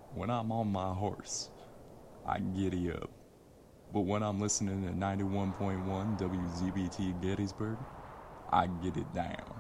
When I'm on my horse, I giddy up. But when I'm listening to 91.1 WZBT Gettysburg, I get it down.